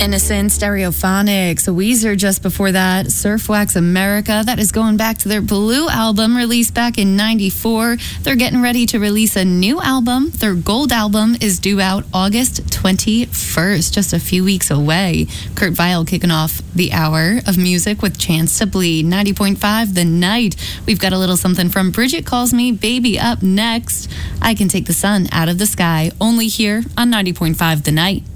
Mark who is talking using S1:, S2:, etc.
S1: Innocent, Stereophonics, Weezer just before that, Surf Wax America. That is going back to their Blue album released back in 94. They're getting ready to release a new album. Their Gold album is due out August 21st, just a few weeks away. Kurt Vile kicking off the hour of music with Chance to Bleed. 90.5 The Night. We've got a little something from Bridget Calls Me Baby up next. I Can Take the Sun Out of the Sky, only here on 90.5 The Night.